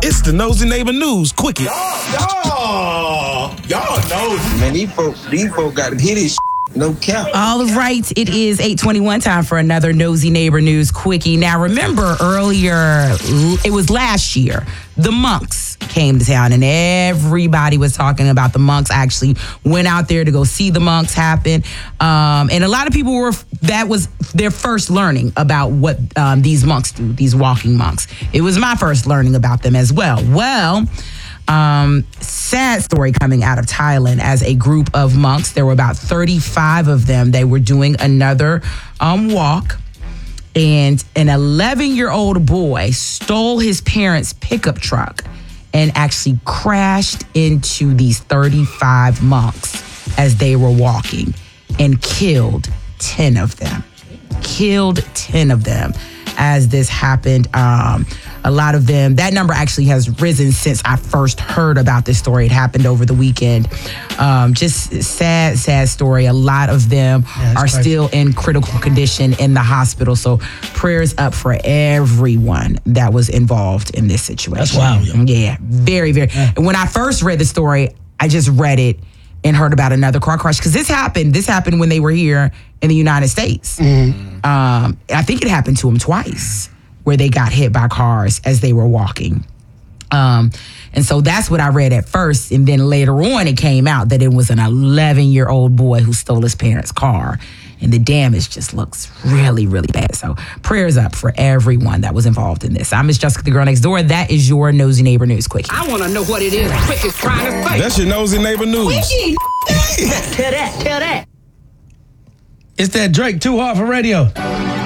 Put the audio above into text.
It's the Nosy Neighbor News Quickie. Y'all know. Man, these folk got to hit this. No cap. All right, it is 8:21, time for another Nosy Neighbor News Quickie. Now, remember earlier, it was last year, the monks came to town and everybody was talking about the monks. I actually went out there to go see the monks happen. And a lot of people that was their first learning about what these monks do, these walking monks. It was my first learning about them as well. Well, sad story coming out of Thailand as a group of monks. There were about 35 of them. They were doing another walk, and an 11-year-old boy stole his parents' pickup truck and actually crashed into these 35 monks as they were walking and killed 10 of them. Killed 10 of them as this happened. A lot of them, that number actually has risen since I first heard about this story. It happened over the weekend. Just sad story. A lot of them are still in critical condition in the hospital. So prayers up for everyone that was involved in this situation. That's wild. Yeah, very, very. And when I first read the story, I just read it and heard about another car crash. Because this happened when they were here in the United States. Mm-hmm. I think it happened to them twice, where they got hit by cars as they were walking. And so that's what I read at first. And then later on, it came out that it was an 11-year-old boy who stole his parents' car. And the damage just looks really, really bad. So prayers up for everyone that was involved in this. I'm Miss Jessica, the girl next door. That is your Nosy Neighbor News Quickie. I want to know what it is Quick is trying to say. That's your Nosy Neighbor News. Quickie. Tell that. It's that Drake, Too Hard for Radio.